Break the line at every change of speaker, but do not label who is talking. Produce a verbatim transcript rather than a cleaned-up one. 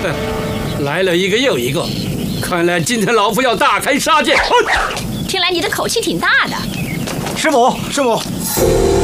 来了一个又一个，看来今天老夫要大开杀戒。
听来你的口气挺大的。
师母，师母。